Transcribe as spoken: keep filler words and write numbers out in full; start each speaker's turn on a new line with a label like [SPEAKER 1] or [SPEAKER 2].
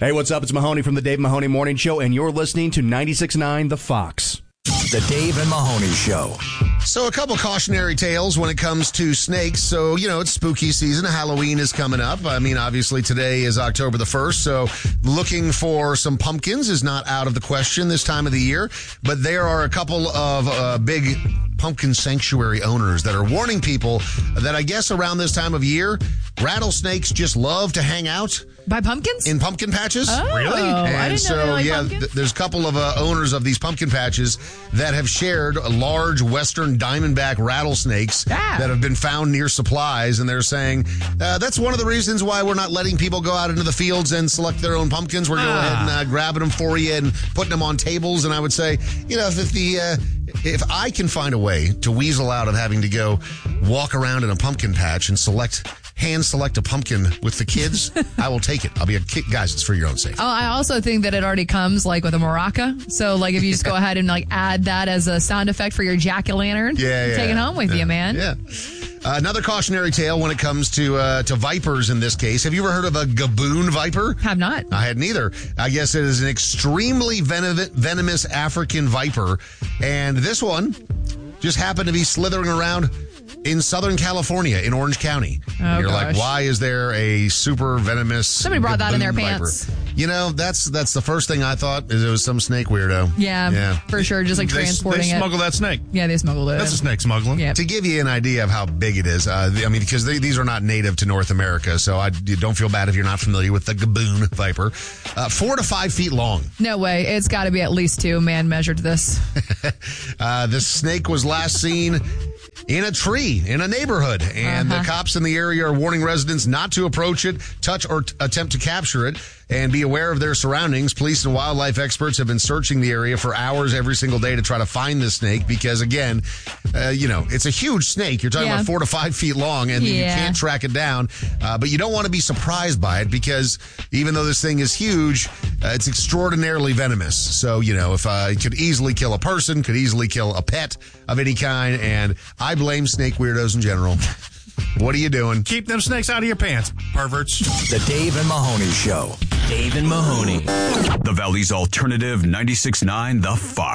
[SPEAKER 1] Hey, what's up? It's Mahoney from the Dave Mahoney Morning Show, and you're listening to ninety-six point nine The Fox.
[SPEAKER 2] The Dave and Mahoney Show.
[SPEAKER 3] So a couple cautionary tales when it comes to snakes. So, you know, it's spooky season. Halloween is coming up. I mean, obviously today is October the first. So looking for some pumpkins is not out of the question this time of the year. But there are a couple of uh, big pumpkin sanctuary owners that are warning people that I guess around this time of year, rattlesnakes just love to hang out.
[SPEAKER 4] By pumpkins?
[SPEAKER 3] In pumpkin patches.
[SPEAKER 4] Oh,
[SPEAKER 3] really?
[SPEAKER 4] I
[SPEAKER 3] And
[SPEAKER 4] didn't
[SPEAKER 3] so,
[SPEAKER 4] know they like
[SPEAKER 3] yeah,
[SPEAKER 4] pumpkins.
[SPEAKER 3] th- there's a couple of uh, owners of these pumpkin patches that have shared large western diamondback rattlesnakes
[SPEAKER 4] Ah.
[SPEAKER 3] that have been found near supplies. And they're saying uh, that's one of the reasons why we're not letting people go out into the fields and select their own pumpkins. We're going ahead and uh, grabbing them for you and putting them on tables. And I would say, you know, if the uh, if I can find a way to weasel out of having to go walk around in a pumpkin patch and select hand select a pumpkin with the kids, I will take it. I'll be a kid. Guys, it's for your own safety.
[SPEAKER 4] Oh, I also think that it already comes like with a maraca. So like if you just go ahead and like add that as a sound effect for your jack-o'-lantern,
[SPEAKER 3] Yeah, yeah.
[SPEAKER 4] take it home with
[SPEAKER 3] yeah.
[SPEAKER 4] you, man.
[SPEAKER 3] Yeah. Uh, another cautionary tale when it comes to uh, to vipers in this case. Have you ever heard of a gaboon viper?
[SPEAKER 4] Have not.
[SPEAKER 3] I had neither. I guess it is an extremely venom- venomous African viper. And this one just happened to be slithering around in Southern California, in Orange County.
[SPEAKER 4] Oh,
[SPEAKER 3] and you're
[SPEAKER 4] gosh.
[SPEAKER 3] like, why is there a super venomous
[SPEAKER 4] Somebody brought that in their
[SPEAKER 3] gaboon
[SPEAKER 4] pants.
[SPEAKER 3] viper? You know, that's that's the first thing I thought, is it was some snake weirdo.
[SPEAKER 4] Yeah,
[SPEAKER 3] Yeah.
[SPEAKER 4] for sure. Just like
[SPEAKER 5] They,
[SPEAKER 4] transporting
[SPEAKER 5] they
[SPEAKER 4] it.
[SPEAKER 5] smuggle that snake.
[SPEAKER 4] Yeah, they smuggled it.
[SPEAKER 5] That's a snake smuggling.
[SPEAKER 4] Yeah.
[SPEAKER 3] To give you an idea of how big it is, uh, I mean, because they, these are not native to North America, so I you don't feel bad if you're not familiar with the gaboon viper. Uh, four to five feet long.
[SPEAKER 4] No way. It's got to be at least two. Man measured this.
[SPEAKER 3] Uh, this snake was last seen in a tree in a neighborhood, and
[SPEAKER 4] Uh-huh.
[SPEAKER 3] the cops in the area are warning residents not to approach it, touch, or t- attempt to capture it, and be aware of their surroundings. Police and wildlife experts have been searching the area for hours every single day to try to find this snake because, again, uh, you know, it's a huge snake. You're talking
[SPEAKER 4] Yeah.
[SPEAKER 3] about four to five feet long, and you
[SPEAKER 4] Yeah.
[SPEAKER 3] can't track it down. Uh, but you don't want to be surprised by it because even though this thing is huge, uh, it's extraordinarily venomous. So, you know, if uh, it could easily kill a person, could easily kill a pet of any kind, and I blame snake weirdos in general. What are you doing?
[SPEAKER 5] Keep them snakes out of your pants, perverts.
[SPEAKER 2] The Dave and Mahoney Show.
[SPEAKER 6] Dave and Mahoney. The Valley's alternative ninety-six point nine The Fox.